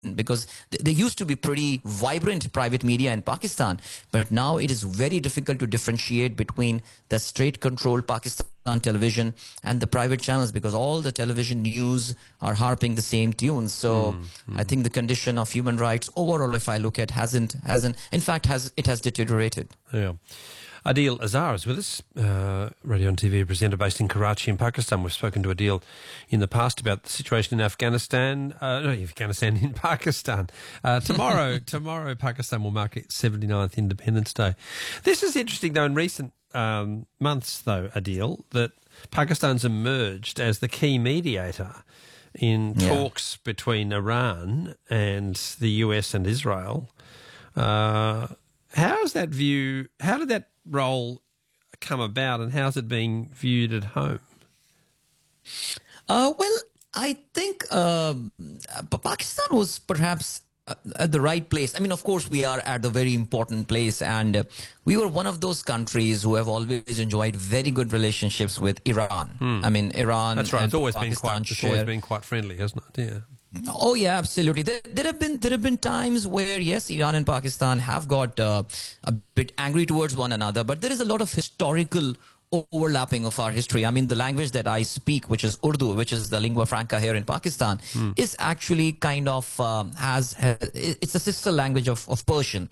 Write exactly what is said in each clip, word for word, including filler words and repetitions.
because th- there used to be pretty vibrant private media in Pakistan, but now it is very difficult to differentiate between the state-controlled Pakistan television and the private channels, because all the television news are harping the same tunes. So Mm-hmm. I think the condition of human rights overall, if I look at, hasn't hasn't in fact has it has deteriorated. Yeah. Adil Azhar is with us, uh, radio and T V presenter based in Karachi in Pakistan. We've spoken to Adil in the past about the situation in Afghanistan, uh, no, Afghanistan, in Pakistan. Uh, tomorrow, tomorrow, Pakistan will mark its seventy-ninth Independence Day. This is interesting, though, in recent um, months, though, Adil, that Pakistan's emerged as the key mediator in Yeah. talks between Iran and the U S and Israel. Uh, how's that view, how did that role come about, and how's it being viewed at home? Uh, well, I think um, uh, Pakistan was perhaps uh, at the right place. I mean, of course, we are at a very important place, and uh, we were one of those countries who have always enjoyed very good relationships with Iran. I mean, Iran. That's right. and It's always been Pakistan quite. It's share- always been quite friendly, hasn't it? Yeah. Oh yeah, absolutely. There, there have been there have been times where yes, Iran and Pakistan have got uh, a bit angry towards one another, but there is a lot of historical overlapping of our history. I mean, the language that I speak, which is Urdu, which is the lingua franca here in Pakistan, is actually kind of um, has, has it's a sister language of, of Persian.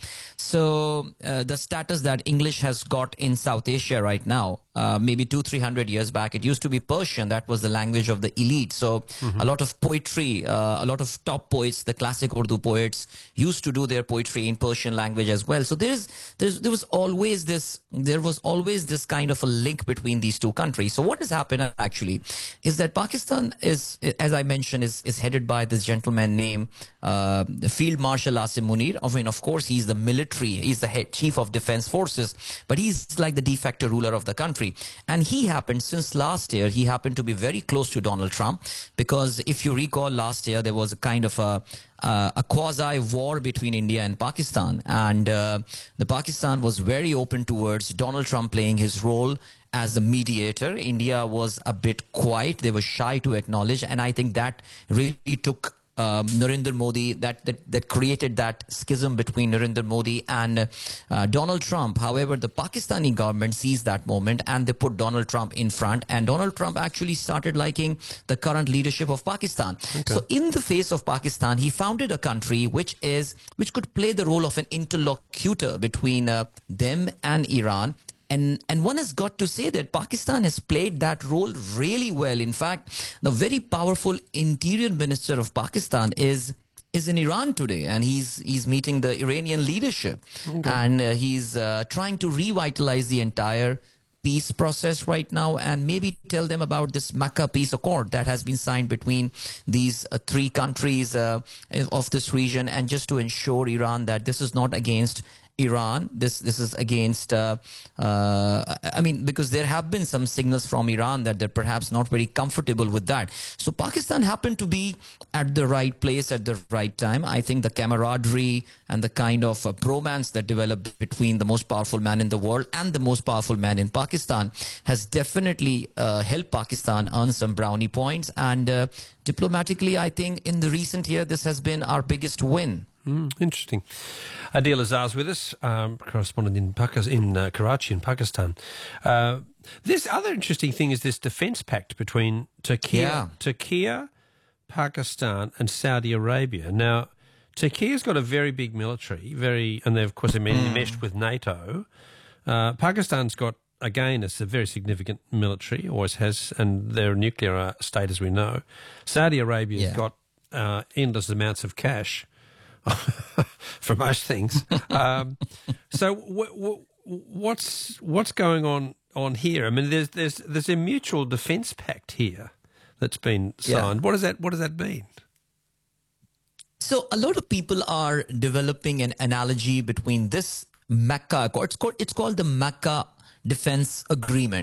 So uh, the status that English has got in South Asia right now, uh, maybe two, three hundred years back, it used to be Persian. That was the language of the elite. So a lot of poetry, uh, a lot of top poets, the classic Urdu poets, used to do their poetry in Persian language as well. So there is, there's, there was always this, there was always this kind of a link between these two countries. So what has happened actually is that Pakistan is, as I mentioned, is, is headed by this gentleman named uh, Field Marshal Asim Munir. I mean, of course, he's the military, he's the head chief of defense forces, but he's like the de facto ruler of the country. And he happened, since last year, he happened to be very close to Donald Trump, because if you recall, last year there was a kind of a Uh, a quasi-war between India and Pakistan, and uh, the Pakistan was very open towards Donald Trump playing his role as the mediator. India was a bit quiet; they were shy to acknowledge, and I think that really took um, Narendra Modi, that, that that created that schism between Narendra Modi and uh, Donald Trump. However, the Pakistani government seized that moment and they put Donald Trump in front, and Donald Trump actually started liking the current leadership of Pakistan. So in the face of Pakistan, he founded a country which is which could play the role of an interlocutor between uh, them and Iran. And and one has got to say that Pakistan has played that role really well. In fact, the very powerful interior minister of Pakistan is is in Iran today, and he's he's meeting the Iranian leadership, and uh, he's uh, trying to revitalize the entire peace process right now, and maybe tell them about this Makkah peace accord that has been signed between these uh, three countries uh, of this region, and just to ensure Iran that this is not against Iran. This this is against, uh, uh, I mean, because there have been some signals from Iran that they're perhaps not very comfortable with that. So Pakistan happened to be at the right place at the right time. I think the camaraderie and the kind of uh, bromance that developed between the most powerful man in the world and the most powerful man in Pakistan has definitely uh, helped Pakistan earn some brownie points. And uh, diplomatically, I think in the recent year, this has been our biggest win. Mm, interesting. Adil Azhar's with us, um, correspondent in Pakistan, in uh, Karachi in Pakistan. Uh, this other interesting thing is this defence pact between Turkey, Yeah. Turkey, Pakistan, and Saudi Arabia. Now, Turkey's got a very big military, very, and they've of course mm. meshed with NATO. Uh, Pakistan's got, again, it's a very significant military, always has, and they're a nuclear state, as we know. Saudi Arabia's Yeah. got uh, endless amounts of cash. For most things. Um, so w- w- what's what's going on on here? I mean, there's there's there's a mutual defence pact here that's been signed. Yeah. What does that what does that mean? So a lot of people are developing an analogy between this Mecca Accord. It's called, it's called the Mecca Defense Agreement.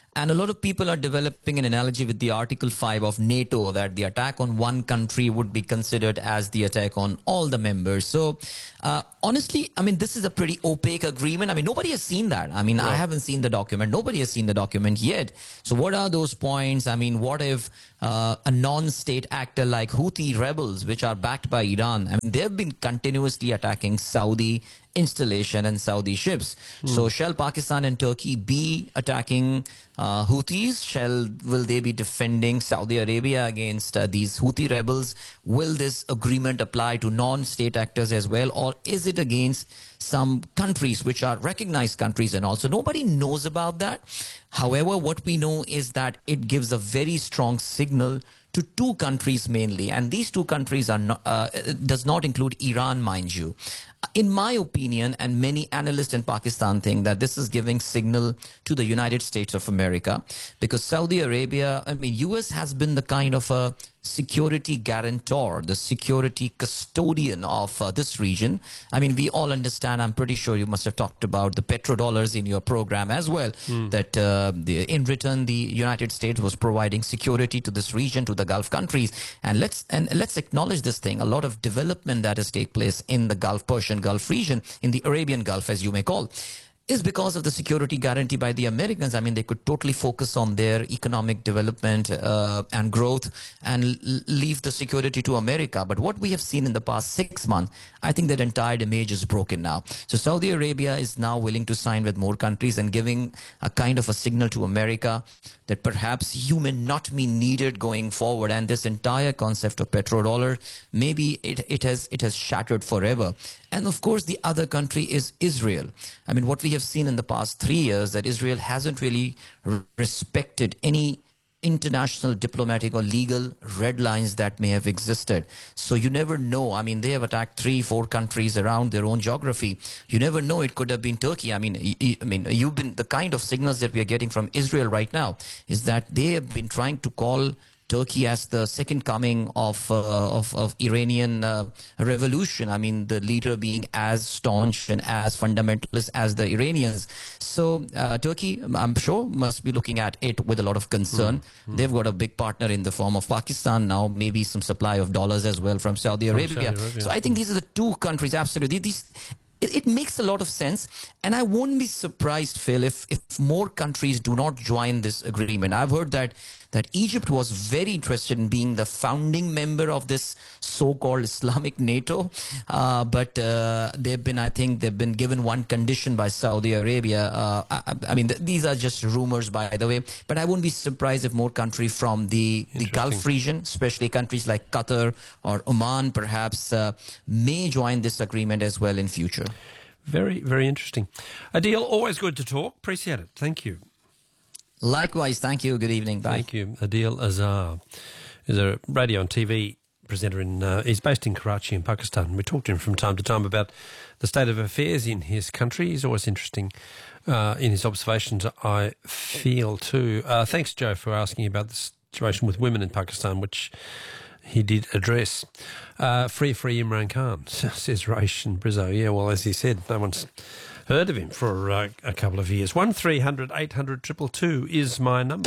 And a lot of people are developing an analogy with the Article five of NATO that the attack on one country would be considered as the attack on all the members. So uh, honestly, I mean, this is a pretty opaque agreement. I mean, nobody has seen that. I mean, right. I haven't seen the document. Nobody has seen the document yet. So what are those points? I mean, what if uh, a non-state actor like Houthi rebels, which are backed by Iran, I mean, they've been continuously attacking Saudi installation and Saudi ships. Hmm. So shall Pakistan and Turkey be attacking uh, Houthis? Shall will they be defending Saudi Arabia against uh, these Houthi rebels? Will this agreement apply to non-state actors as well, or is it against some countries which are recognized countries and also nobody knows about that? However, what we know is that it gives a very strong signal to two countries mainly, and these two countries are not, uh, does not include Iran, mind you. In my opinion, and many analysts in Pakistan think that this is giving signal to the United States of America, because Saudi Arabia, I mean, U S has been the kind of a security guarantor, the security custodian of uh, this region. I mean, we all understand, I'm pretty sure you must have talked about the petrodollars in your program as well, mm. that uh, the, in return, the United States was providing security to this region, to the Gulf countries. And let's, and let's acknowledge this thing. A lot of development that has taken place in the Gulf, Persian Gulf region, in the Arabian Gulf, as you may call, is because of the security guarantee by the Americans. I mean, they could totally focus on their economic development uh, and growth and l- leave the security to America. But what we have seen in the past six months, I think that entire image is broken now. So Saudi Arabia is now willing to sign with more countries and giving a kind of a signal to America that perhaps you may not be needed going forward. And this entire concept of petrodollar, maybe it, it has it has shattered forever. And of course, the other country is Israel. I mean, what we have seen in the past three years, that Israel hasn't really r- respected any international diplomatic or legal red lines that may have existed. So you never know. I mean, they have attacked three, four countries around their own geography. You never know. It could have been Turkey. I mean, y- I mean, you've been the kind of signals that we are getting from Israel right now is that they have been trying to call Turkey as the second coming of uh, of, of Iranian uh, revolution. I mean, the leader being as staunch and as fundamentalist as the Iranians. So uh, Turkey, I'm sure, must be looking at it with a lot of concern. Mm-hmm. They've got a big partner in the form of Pakistan now, maybe some supply of dollars as well from Saudi Arabia. From Saudi Arabia. So I think these are the two countries, absolutely. These, it, it makes a lot of sense. And I won't be surprised, Phil, if, if more countries do not join this agreement. I've heard that that Egypt was very interested in being the founding member of this so-called Islamic NATO. Uh, but uh, they've been, I think, they've been given one condition by Saudi Arabia. Uh, I, I mean, th- these are just rumors, by the way. But I wouldn't be surprised if more countries from the, the Gulf region, especially countries like Qatar or Oman, perhaps, uh, may join this agreement as well in future. Very, very interesting. Adil, always good to talk. Appreciate it. Thank you. Likewise. Thank you. Good evening. Bye. Thank you. Adil Azhar is a radio and T V presenter. in. Uh, he's based in Karachi in Pakistan. We talk to him from time to time about the state of affairs in his country. He's always interesting uh, in his observations, I feel, too. Uh, thanks, Joe, for asking about the situation with women in Pakistan, which he did address. Uh, free, free Imran Khan, says Raish Brizzo. Yeah, well, as he said, no one's heard of him for uh, a couple of years. one three hundred eight hundred two two two is my number.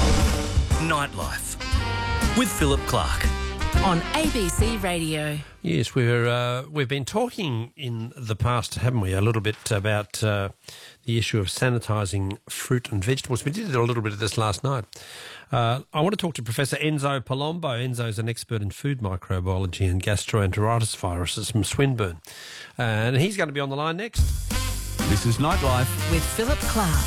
Nightlife with Philip Clark on A B C Radio. Yes, we're uh, we've been talking in the past, haven't we, a little bit about uh, the issue of sanitising fruit and vegetables. We did a little bit of this last night. Uh, I want to talk to Professor Enzo Palombo. Enzo is an expert in food microbiology and gastroenteritis viruses from Swinburne, and he's going to be on the line next. This is Nightlife with Philip Clark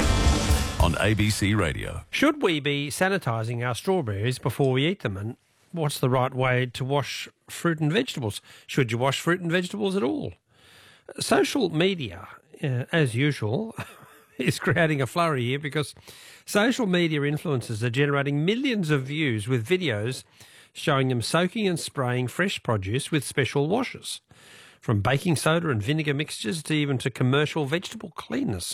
on A B C Radio. Should we be sanitising our strawberries before we eat them? And what's the right way to wash fruit and vegetables? Should you wash fruit and vegetables at all? Social media, uh, as usual, is creating a flurry here because social media influencers are generating millions of views with videos showing them soaking and spraying fresh produce with special washes, from baking soda and vinegar mixtures to even to commercial vegetable cleaners.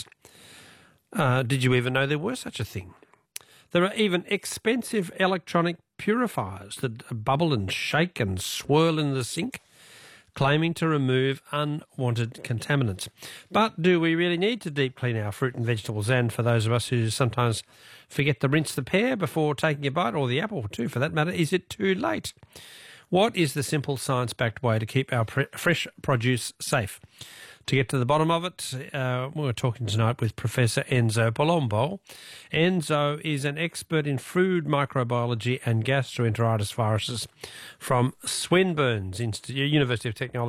Uh, did you even know there were such a thing? There are even expensive electronic purifiers that bubble and shake and swirl in the sink, claiming to remove unwanted contaminants. But do we really need to deep clean our fruit and vegetables? And for those of us who sometimes forget to rinse the pear before taking a bite, or the apple too for that matter, is it too late? What is the simple science-backed way to keep our pre- fresh produce safe? To get to the bottom of it, uh, we're talking tonight with Professor Enzo Palombo. Enzo is an expert in food microbiology and gastroenteritis viruses from Swinburne's Institute, University of Technology.